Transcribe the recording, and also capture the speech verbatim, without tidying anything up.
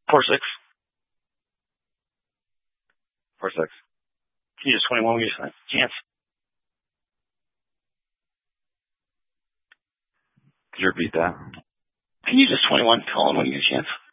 Four six. Four six. Can you just twenty-one when you get a chance? Could you repeat that? Can you just twenty-one call when you get a chance?